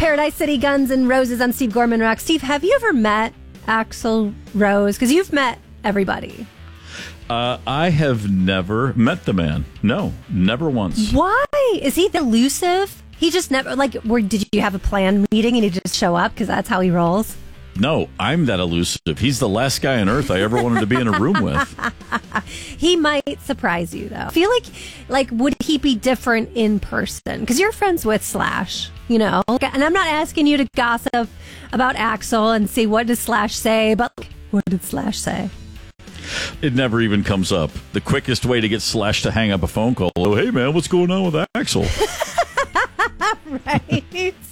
Paradise City Guns and Roses on Steve Gorman Rock. Steve, have you ever met Axl Rose? Because you've met everybody. I have never met the man. No, never once. Why? Is he elusive? He just never, did you have a planned meeting and he just show up? Because that's how he rolls. No, I'm that elusive. He's the last guy on earth I ever wanted to be in a room with. He might surprise you, though. I feel like would he be different in person? Because you're friends with Slash, And I'm not asking you to gossip about Axl and see what does Slash say, but what did Slash say? It never even comes up. The quickest way to get Slash to hang up a phone call. Oh, hey, man, what's going on with Axl? Right.